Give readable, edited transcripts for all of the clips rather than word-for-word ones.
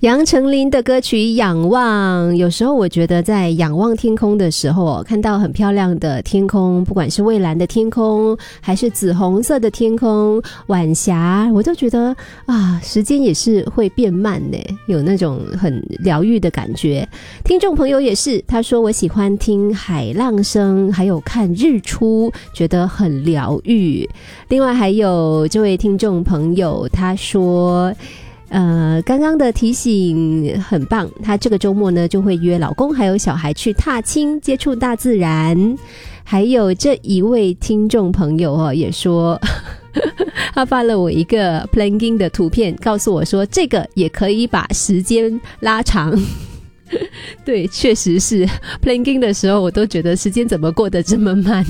杨丞琳的歌曲《仰望》，有时候我觉得在仰望天空的时候，看到很漂亮的天空，不管是蔚蓝的天空还是紫红色的天空，晚霞，我都觉得啊，时间也是会变慢的，有那种很疗愈的感觉。听众朋友也是，他说我喜欢听海浪声，还有看日出，觉得很疗愈。另外还有这位听众朋友，他说刚刚的提醒很棒，他这个周末呢就会约老公还有小孩去踏青，接触大自然。还有这一位听众朋友也说他发了我一个 planking 的图片，告诉我说这个也可以把时间拉长对，确实是 planking 的时候我都觉得时间怎么过得这么慢。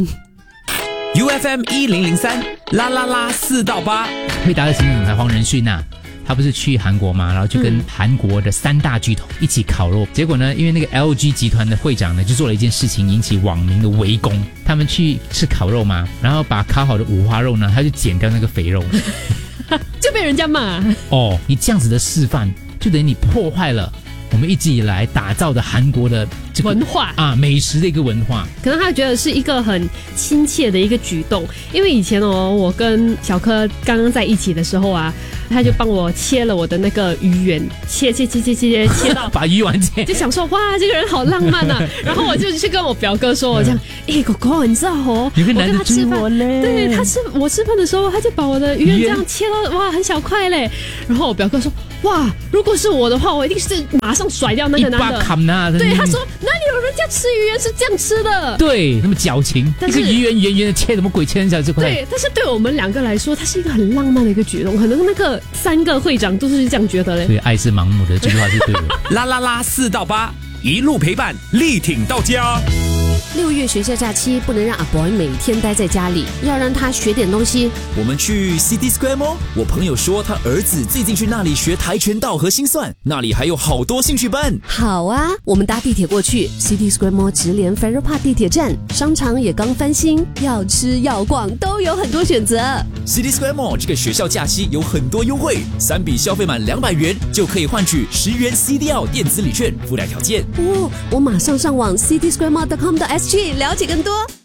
UFM 1003啦啦啦4到8， 惠达的行政总裁黄仁勋他不是去韩国嘛，然后就跟韩国的3大巨头一起烤肉，结果呢，因为那个 LG 集团的会长呢，就做了一件事情引起网民的围攻。他们去吃烤肉嘛，然后把烤好的五花肉呢，他就剪掉那个肥肉， 就被人家骂。 哦，你这样子的示范，就等于你破坏了我们一直以来打造的韩国的这个文化美食的一个文化。 可能他觉得是一个很亲切的一个举动，因为以前我跟小柯刚刚在一起的时候他就帮我切了我的那个鱼圆，切到把鱼丸切， 就想说哇，这个人好浪漫啊。然后我就去跟我表哥说，我这样，哥哥，你知道有个男的我跟他吃饭，对，我吃饭的时候，他就把我的鱼圆这样切到哇很小块嘞。然后我表哥说，哇，如果是我的话，我一定是马上甩掉那个男的。对，他说哪里有人家吃鱼圆是这样吃的？对， 那么矫情，一个鱼圆圆圆的切，什么鬼切成小这块？ 对，但是对我们2个来说，它是一个很浪漫的一个举动。可能那个3个会长都是这样觉得嘞。 所以爱是盲目的，这句话是对的。 啦啦啦4到8，一路陪伴，力挺到家。 6月学校假期不能让阿 boy 每天待在家里，要让他学点东西。 我们去 City Square Mall， 我朋友说他儿子最近去那里学跆拳道和心算，那里还有好多兴趣班。 好啊，我们搭地铁过去 City Square Mall 直连 Farrer Park 地铁站，商场也刚翻新，要吃要逛都有很多选择。 City Square Mall 这个学校假期有很多优惠，3笔消费满200元就可以换取10元 CDL 电子礼券，附带条件。 我马上上网 citysquaremall.com.sg 了解更多。